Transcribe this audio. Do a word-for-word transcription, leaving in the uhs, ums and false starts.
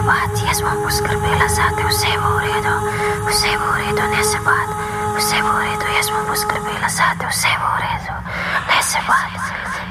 bat, jaz bom poskrbela zate, vse bo v redu, vse bo v redu, ne se bat, vse bo v redu, jaz bom poskrbela zate, vse bo v redu, ne se bat.